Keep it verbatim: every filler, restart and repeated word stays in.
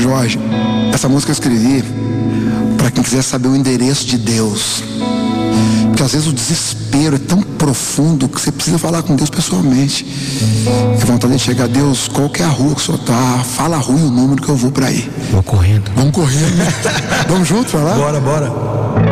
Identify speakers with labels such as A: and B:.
A: Jorge, essa música eu escrevi para quem quiser saber o endereço de Deus. Porque às vezes o desespero é tão profundo que você precisa falar com Deus pessoalmente. É vontade de chegar: Deus, qual que é a rua que o senhor tá? Fala a rua e o número que eu vou para aí.
B: Vou correndo.
A: Vamos correndo, né? Vamos junto pra lá?
B: Bora, bora.